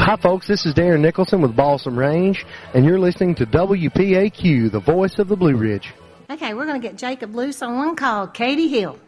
Hi, folks. This is Darren Nicholson with Balsam Range, and you're listening to WPAQ, the voice of the Blue Ridge. Okay, we're going to get Jacob loose on one called Katie Hill.